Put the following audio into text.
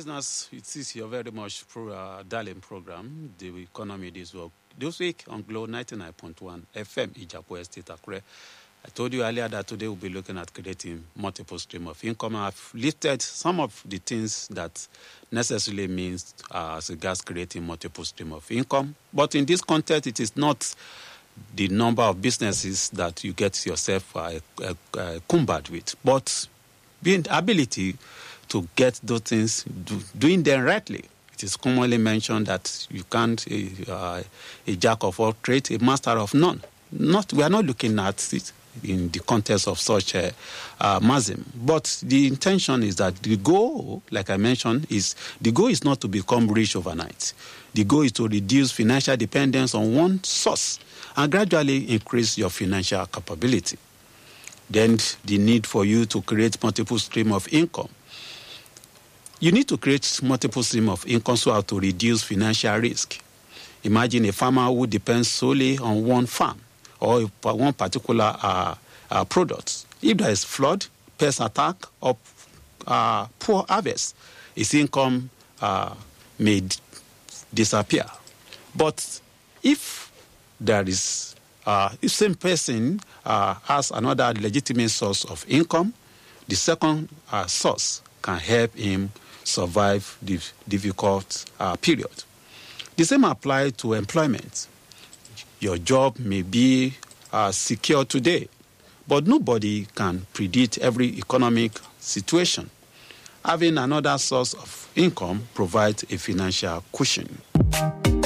listeners, it is your very much darling program, The Economy This Week. This week on Glow 99.1 FM, Ijapo Estate, Akure. I told you earlier that today we'll be looking at creating multiple streams of income. I've listed some of the things that necessarily means as regards creating multiple streams of income. But in this context, it is not the number of businesses that you get yourself cumbered with, but being ability to get those things, doing them rightly. It is commonly mentioned that you can't, a jack of all trades, a master of none. We are not looking at it in the context of such a maxim. But the intention is that the goal, like I mentioned, the goal is not to become rich overnight. The goal is to reduce financial dependence on one source and gradually increase your financial capability. Then the need for you to create multiple streams of income. You need to create multiple streams of income so as to reduce financial risk. Imagine a farmer who depends solely on one farm or one particular product. If there is flood, pest attack, or poor harvest, his income may disappear. But if there is, if same person has another legitimate source of income, the second source can help him survive the difficult period. The same applies to employment. Your job may be secure today, but nobody can predict every economic situation. Having another source of income provides a financial cushion.